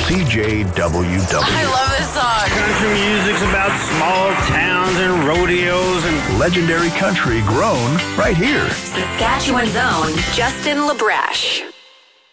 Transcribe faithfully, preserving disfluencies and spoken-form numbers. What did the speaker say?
C J W W. I love this song. Country music's about small towns and rodeos and legendary country grown right here. Saskatchewan's own Justin LaBrash.